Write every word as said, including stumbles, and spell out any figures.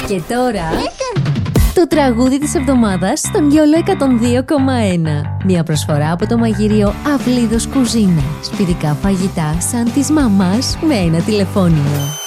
Και τώρα το τραγούδι της εβδομάδας στον Γιόλο εκατόν δύο κόμμα ένα. Μια προσφορά από το μαγείριο Αυλίδος Κουζίνα. Σπιτικά φαγητά σαν της μαμάς με ένα τηλεφώνημα.